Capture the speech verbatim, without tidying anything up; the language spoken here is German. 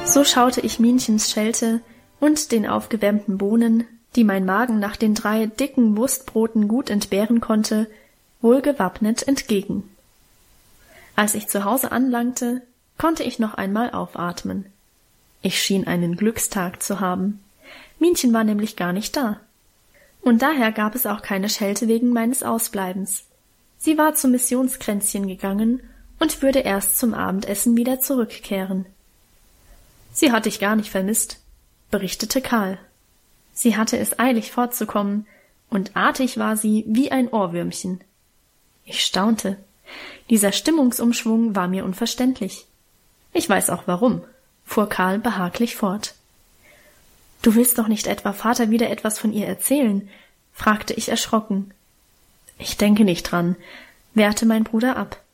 So schaute ich Minchens Schelte und den aufgewärmten Bohnen, die mein Magen nach den drei dicken Wurstbroten gut entbehren konnte, wohlgewappnet entgegen. Als ich zu Hause anlangte, konnte ich noch einmal aufatmen. Ich schien einen Glückstag zu haben. Minchen war nämlich gar nicht da. Und daher gab es auch keine Schelte wegen meines Ausbleibens. Sie war zum Missionskränzchen gegangen und würde erst zum Abendessen wieder zurückkehren. »Sie hat dich gar nicht vermisst«, berichtete Karl. Sie hatte es eilig fortzukommen, und artig war sie wie ein Ohrwürmchen. Ich staunte. Dieser Stimmungsumschwung war mir unverständlich. »Ich weiß auch warum«, fuhr Karl behaglich fort. »Du willst doch nicht etwa Vater wieder etwas von ihr erzählen?« fragte ich erschrocken. »Ich denke nicht dran«, wehrte mein Bruder ab.